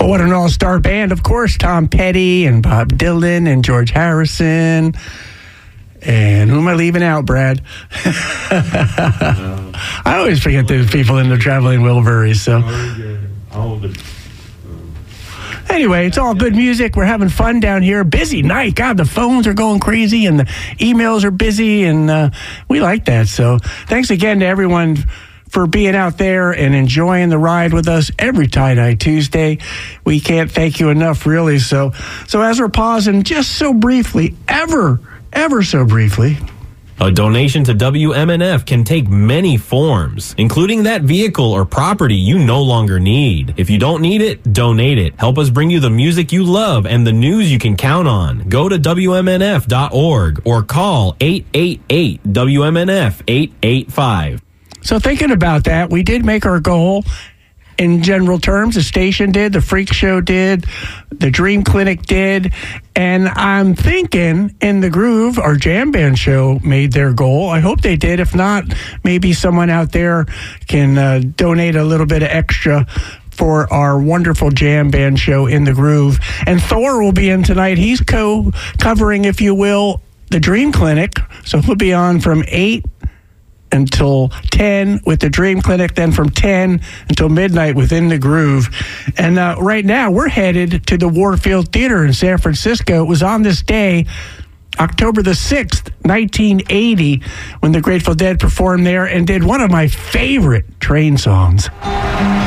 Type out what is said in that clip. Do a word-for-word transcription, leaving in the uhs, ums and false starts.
what an all-star band. Of course, Tom Petty and Bob Dylan and George Harrison. And who am I leaving out, Brad? I always forget those people in the Traveling Wilburys. So anyway, it's all good music. We're having fun down here. Busy night. God, the phones are going crazy and the emails are busy, and uh, we like that. So thanks again to everyone for being out there and enjoying the ride with us every Tie-Dye Tuesday. We can't thank you enough, really. So, so as we're pausing, just so briefly, ever, ever so briefly, a donation to W M N F can take many forms, including that vehicle or property you no longer need. If you don't need it, donate it. Help us bring you the music you love and the news you can count on. Go to W M N F dot org or call eight eight eight W M N F eight eight five. So thinking about that, we did make our goal in general terms. The station did, the Freak Show did, the Dream Clinic did, and I'm thinking In the Groove, our jam band show, made their goal. I hope they did. If not, maybe someone out there can uh, donate a little bit of extra for our wonderful jam band show, In the Groove. And Thor will be in tonight. He's co-covering, if you will, the Dream Clinic. So he'll be on from eight until ten with the Dream Clinic, then from ten until midnight within the Groove. And uh, right now, we're headed to the Warfield Theater in San Francisco. It was on this day, October the sixth, nineteen eighty, when the Grateful Dead performed there and did one of my favorite Train songs.